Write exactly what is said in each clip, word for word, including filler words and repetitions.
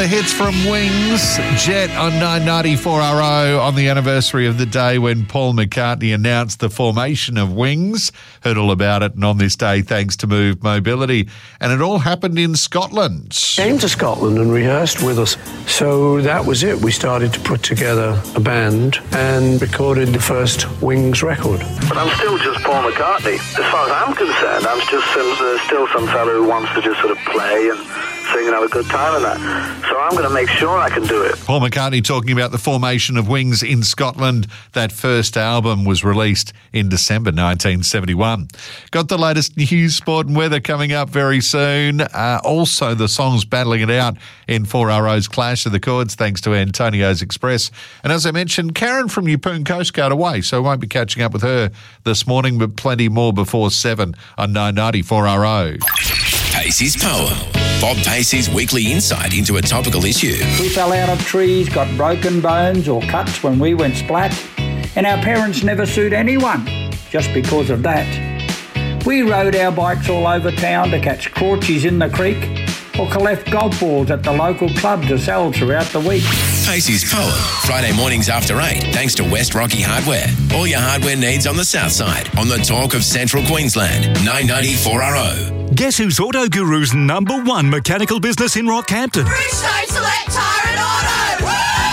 The hits from Wings, Jet on nine ninety-four R O on the anniversary of the day when Paul McCartney announced the formation of Wings. Heard all about it, and on this day, thanks to Move Mobility. And it all happened in Scotland. Came to Scotland and rehearsed with us. So that was it. We started to put together a band and recorded the first Wings record. But I'm still just Paul McCartney. As far as I'm concerned, I'm just some, uh, still some fellow who wants to just sort of play and sing and have a good time and that. So I'm going to make sure I can do it. Paul McCartney talking about the formation of Wings in Scotland. That first album was released in December nineteen seventy-one. Got the latest news, sport and weather coming up very soon. Uh, also, the songs battling it out in four R O's Clash of the Chords, thanks to Antonio's Express. And as I mentioned, Karen from Yeppoon Coast Guard away, so I won't be catching up with her this morning, but plenty more before seven on nine ninety-four R O. Pacey's Poem. Bob Pacey's weekly insight into a topical issue. We fell out of trees, got broken bones or cuts when we went splat, and our parents never sued anyone just because of that. We rode our bikes all over town to catch crawchies in the creek or collect golf balls at the local club to sell throughout the week. Pacey's Poem. Friday mornings after eight, thanks to West Rocky Hardware. All your hardware needs on the south side, on the talk of Central Queensland. nine ninety-four R O. Guess who's Auto Guru's number one mechanical business in Rockhampton? Bridgestone Select Tyre and Auto!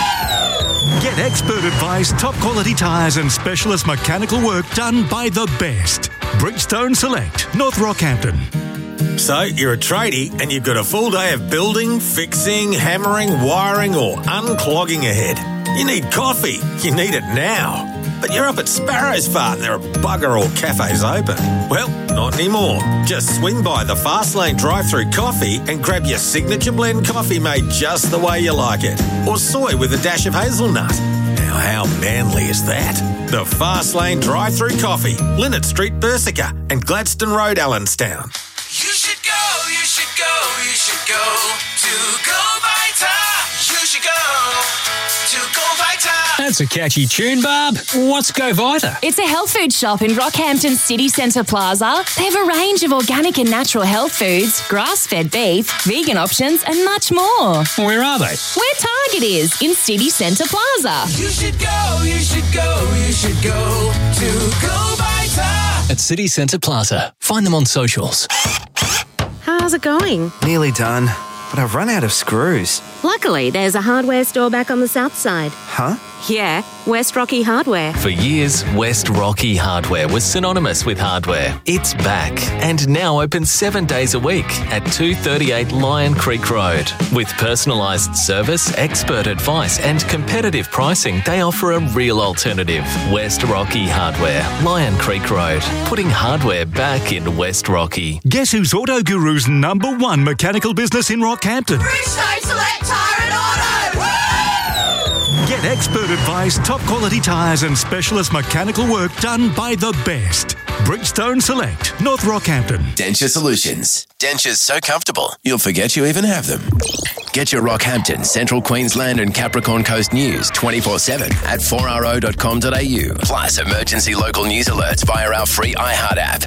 Woo! Get expert advice, top quality tyres and specialist mechanical work done by the best. Bridgestone Select, North Rockhampton. So, you're a tradie and you've got a full day of building, fixing, hammering, wiring or unclogging ahead. You need coffee. You need it now. But you're up at Sparrows Farm. There are bugger all cafes open. Well, not anymore. Just swing by the Fastlane drive-through coffee and grab your signature blend coffee made just the way you like it. Or soy with a dash of hazelnut. Now, how manly is that? The Fastlane drive-through coffee. Linnet Street, Bersica and Gladstone Road, Allenstown. You should go, you should go, you should go to Go Vita. You should go to Go Vita. That's a catchy tune, Barb. What's Go Vita? It's a health food shop in Rockhampton City Centre Plaza. They have a range of organic and natural health foods, grass-fed beef, vegan options and much more. Where are they? Where Target is, in City Centre Plaza. You should go, you should go, you should go to Go Vita. At City Centre Plaza. Find them on socials. How's it going? Nearly done, but I've run out of screws. Luckily, there's a hardware store back on the south side. Huh? Yeah, West Rocky Hardware. For years, West Rocky Hardware was synonymous with hardware. It's back and now open seven days a week at two thirty-eight Lion Creek Road. With personalised service, expert advice and competitive pricing, they offer a real alternative. West Rocky Hardware, Lion Creek Road, putting hardware back in West Rocky. Guess who's Auto Guru's number one mechanical business in Rockhampton? Bridgestone Select Tyre and Auto! Woo! Get expert advice, top quality tyres and specialist mechanical work done by the best. Bridgestone Select, North Rockhampton. Denture Solutions. Dentures so comfortable, you'll forget you even have them. Get your Rockhampton, Central Queensland and Capricorn Coast news twenty-four seven at four r o dot com dot a u. Plus emergency local news alerts via our free iHeart app.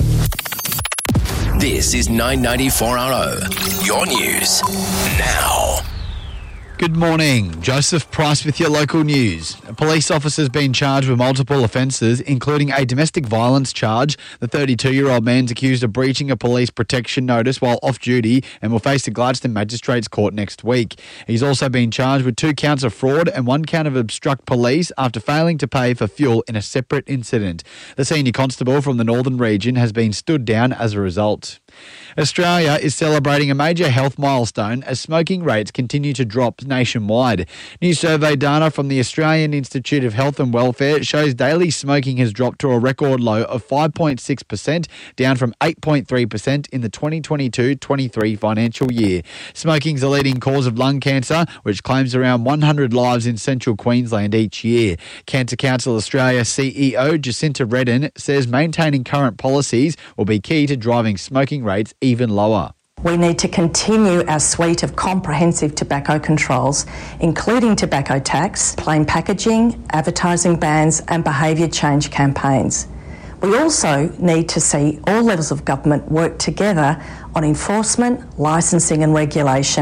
This is nine ninety-four R O. Your news now. Good morning. Joseph Price with your local news. A police officer has been charged with multiple offences, including a domestic violence charge. The thirty-two-year-old man's accused of breaching a police protection notice while off duty and will face the Gladstone Magistrates Court next week. He's also been charged with two counts of fraud and one count of obstruct police after failing to pay for fuel in a separate incident. The senior constable from the Northern region has been stood down as a result. Australia is celebrating a major health milestone as smoking rates continue to drop nationwide. New survey data from the Australian Institute of Health and Welfare shows daily smoking has dropped to a record low of five point six percent, down from eight point three percent in the twenty twenty-two twenty-three financial year. Smoking is the leading cause of lung cancer, which claims around one hundred lives in central Queensland each year. Cancer Council Australia C E O Jacinta Redden says maintaining current policies will be key to driving smoking rates even lower. We need to continue our suite of comprehensive tobacco controls, including tobacco tax, plain packaging, advertising bans and behaviour change campaigns. We also need to see all levels of government work together on enforcement, licensing and regulation.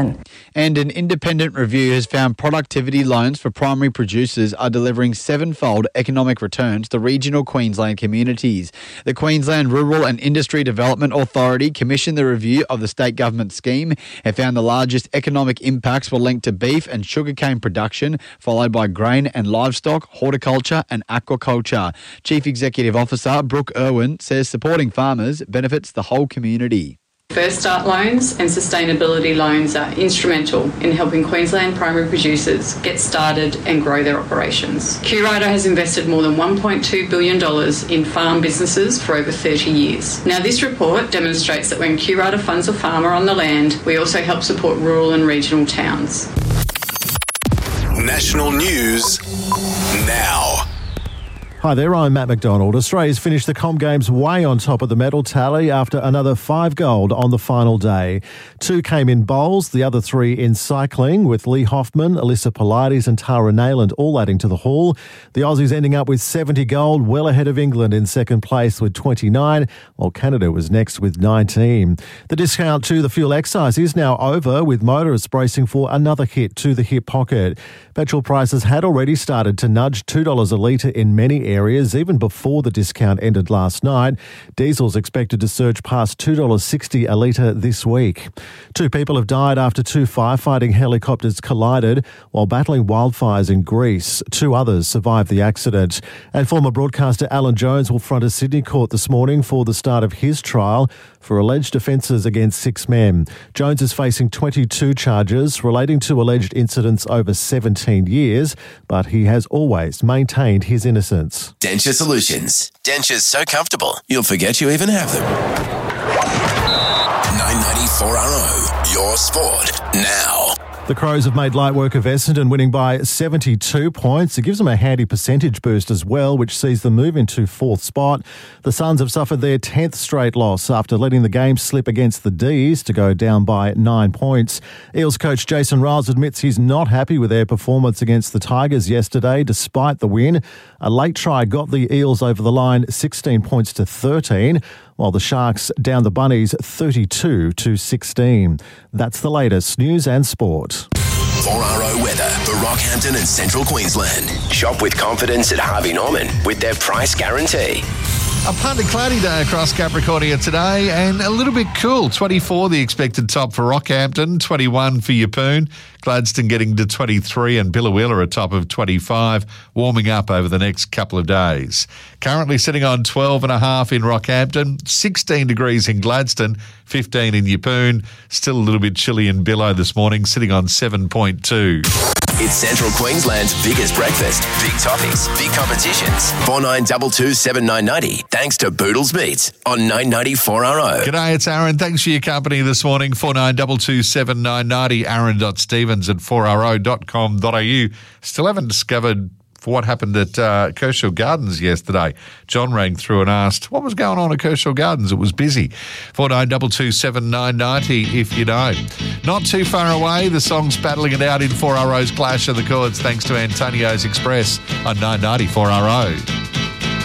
And an independent review has found productivity loans for primary producers are delivering sevenfold economic returns to regional Queensland communities. The Queensland Rural and Industry Development Authority commissioned the review of the state government scheme and found the largest economic impacts were linked to beef and sugarcane production, followed by grain and livestock, horticulture and aquaculture. Chief Executive Officer Brooke Irwin says supporting farmers benefits the whole community. First Start loans and sustainability loans are instrumental in helping Queensland primary producers get started and grow their operations. QRider has invested more than one point two billion dollars in farm businesses for over thirty years. Now, this report demonstrates that when QRider funds a farmer on the land, we also help support rural and regional towns. National news now. Hi there, I'm Matt McDonald. Australia's finished the Com Games way on top of the medal tally after another five gold on the final day. Two came in bowls, the other three in cycling, with Lee Hoffman, Alyssa Pilates and Tara Nayland all adding to the haul. The Aussies ending up with seventy gold, well ahead of England in second place with twenty-nine, while Canada was next with nineteen. The discount to the fuel excise is now over, with motorists bracing for another hit to the hip pocket. Petrol prices had already started to nudge two dollars a litre in many areas, even before the discount ended last night. Diesel's expected to surge past two dollars sixty a litre this week. Two people have died after two firefighting helicopters collided while battling wildfires in Greece. Two others survived the accident. And former broadcaster Alan Jones will front a Sydney court this morning for the start of his trial for alleged offences against six men. Jones is facing twenty-two charges relating to alleged incidents over seventeen years, but he has always maintained his innocence. Denture Solutions. Dentures so comfortable, you'll forget you even have them. nine ninety-four R O, your sport now. The Crows have made light work of Essendon, winning by seventy-two points. It gives them a handy percentage boost as well, which sees them move into fourth spot. The Suns have suffered their tenth straight loss after letting the game slip against the D's to go down by nine points. Eels coach Jason Riles admits he's not happy with their performance against the Tigers yesterday, despite the win. A late try got the Eels over the line sixteen points to thirteen, while the Sharks down the Bunnies thirty-two to sixteen. That's the latest news and sport. four R O weather for Rockhampton and Central Queensland. Shop with confidence at Harvey Norman with their price guarantee. A partly cloudy day across Capricornia today and a little bit cool. twenty-four the expected top for Rockhampton, twenty-one for Yeppoon, Gladstone getting to twenty-three and Billawilla a top of twenty-five, warming up over the next couple of days. Currently sitting on twelve and a half in Rockhampton, sixteen degrees in Gladstone, fifteen in Yeppoon, still a little bit chilly in Billow this morning, sitting on seven point two. It's Central Queensland's biggest breakfast. Big topics, big competitions. four nine two two seven nine nine zero. Thanks to Boodles Meats on nine ninety-four R O. G'day, it's Aaron. Thanks for your company this morning. four nine two two seven nine nine zero. Aaron.Stevens at four r o dot com dot a u. Still haven't discovered for what happened at uh, Kershaw Gardens yesterday. John rang through and asked, what was going on at Kershaw Gardens? It was busy. four nine two two seven nine nine zero if you know. Not too far away, the song's battling it out in four R O's Clash of the Chords thanks to Antonio's Express on nine ninety-four R O.